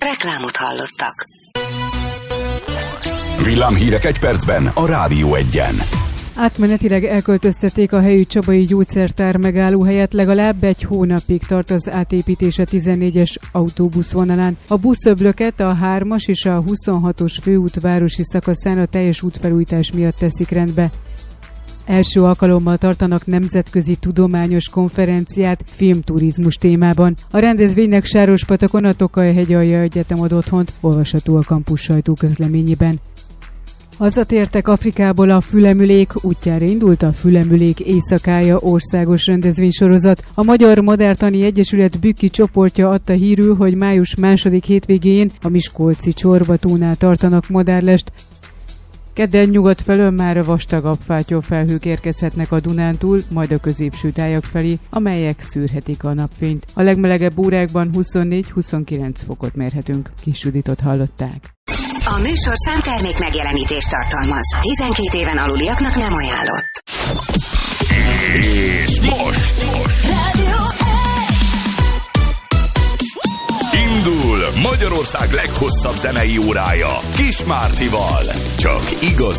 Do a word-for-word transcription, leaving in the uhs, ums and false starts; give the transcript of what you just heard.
Reklámot hallottak. Villámhírek egy percben a Rádió Egyen. Átmenetileg elköltöztették a helyi Csabai gyógyszertár megállóhelyet, legalább egy hónapig tart az átépítés a tizennégyes autóbuszvonalán. A buszöblöket a hármas és a huszonhatos főút városi szakaszán a teljes útfelújítás miatt teszik rendbe. Első alkalommal tartanak nemzetközi tudományos konferenciát filmturizmus témában. A rendezvénynek Sárospatakon a Tokaj-hegyalja Egyetem ad otthont, olvasható a Campus sajtóközleményében. Hazatértek Afrikából a fülemülék, útjára indult a Fülemülék éjszakája országos rendezvénysorozat. A Magyar Madártani Egyesület Bükki csoportja adta hírül, hogy május második hétvégén a miskolci Csorbatónál tartanak madárlest. Kedden nyugat felől már vastagabb fátyolfelhők érkezhetnek a Dunántúl, majd a középső tájak felé, amelyek szűrhetik a napfényt. A legmelegebb órákban huszonnégy-huszonkilenc fokot mérhetünk. Kis Juditot hallották. A műsor számtermék megjelenítést tartalmaz. tizenkét éven aluliaknak nem ajánlott. És most, most. Rádió indul Magyarország leghosszabb zenei órája Kis Mártival. Csak igazi